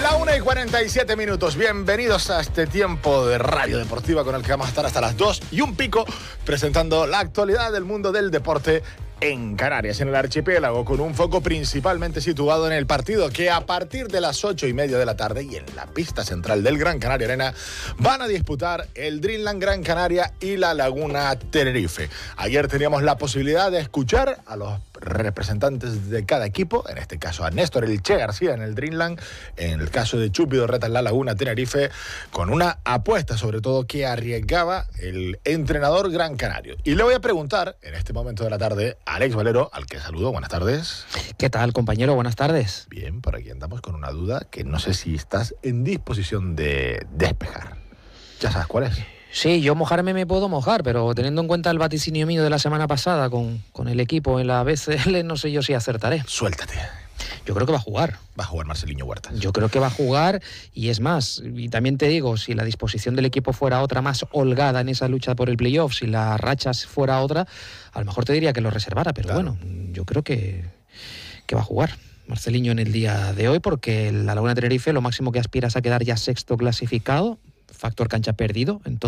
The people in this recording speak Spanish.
La 1:47. Bienvenidos a este tiempo de Radio Deportiva con el que vamos a estar hasta las 2 y un pico presentando la actualidad del mundo del deporte en Canarias, en el archipiélago, con un foco principalmente situado en el partido que a partir de las 8:30 de la tarde y en la pista central del Gran Canaria Arena van a disputar el Dreamland Gran Canaria y la Laguna Tenerife. Ayer teníamos la posibilidad de escuchar a los representantes de cada equipo, en este caso a Néstor El Che García en el Dreamland, en el caso de Chupi Dorreta en la Laguna Tenerife, con una apuesta sobre todo que arriesgaba el entrenador gran canario. Y le voy a preguntar en este momento de la tarde a Alex Valero, al que saludo. Buenas tardes. ¿Qué tal, compañero? Buenas tardes. Bien, por aquí andamos con una duda que no sé si estás en disposición de despejar. ¿Ya sabes cuál es? Sí, yo mojarme me puedo mojar, pero teniendo en cuenta el vaticinio mío de la semana pasada con el equipo en la BCL, no sé yo si acertaré. Suéltate. Yo creo que va a jugar. Va a jugar Marceliño Huertas. Yo creo que va a jugar, y es más, y también te digo, si la disposición del equipo fuera otra, más holgada en esa lucha por el playoff, si la racha fuera otra, a lo mejor te diría que lo reservara, pero claro. Bueno, yo creo que va a jugar Marceliño en el día de hoy, porque la Laguna Tenerife lo máximo que aspira es a quedar ya sexto clasificado, factor cancha perdido, entonces